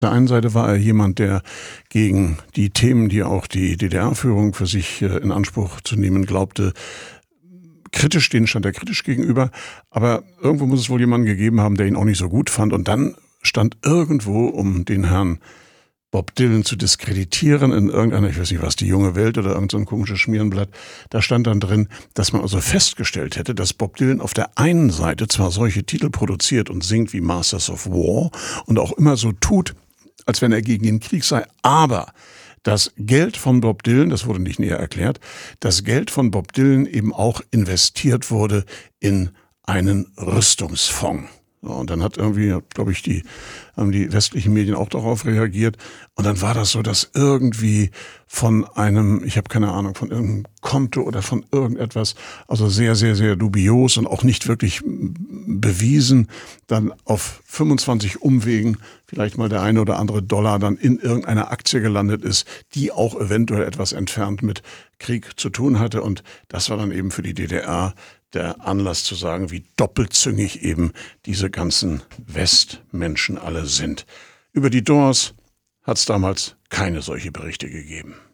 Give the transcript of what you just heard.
der einen Seite war er jemand, der gegen die Themen, die auch die DDR-Führung für sich in Anspruch zu nehmen glaubte, kritisch, denen stand er kritisch gegenüber. Aber irgendwo muss es wohl jemanden gegeben haben, der ihn auch nicht so gut fand. Und dann stand irgendwo, um den Herrn Bob Dylan zu diskreditieren in irgendeiner, ich weiß nicht was, die Junge Welt oder irgend so ein komisches Schmierenblatt, da stand dann drin, dass man also festgestellt hätte, dass Bob Dylan auf der einen Seite zwar solche Titel produziert und singt wie Masters of War und auch immer so tut, als wenn er gegen den Krieg sei, aber das Geld von Bob Dylan, das wurde nicht näher erklärt, das Geld von Bob Dylan eben auch investiert wurde in einen Rüstungsfonds. Ja, und dann hat irgendwie, glaube ich, haben die westlichen Medien auch darauf reagiert. Und dann war das so, dass irgendwie von einem, ich habe keine Ahnung, von irgendeinem Konto oder von irgendetwas, also sehr, sehr, sehr dubios und auch nicht wirklich bewiesen, dann auf 25 Umwegen vielleicht mal der eine oder andere Dollar dann in irgendeiner Aktie gelandet ist, die auch eventuell etwas entfernt mit Krieg zu tun hatte. Und das war dann eben für die DDR der Anlass zu sagen, wie doppelzüngig eben diese ganzen Westmenschen alle sind. Über die Doors hat es damals keine solche Berichte gegeben.